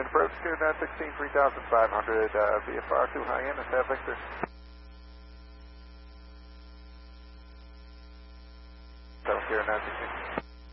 approach to 916, 3500, VFR 2 high end, and Victor. South Carolina 916.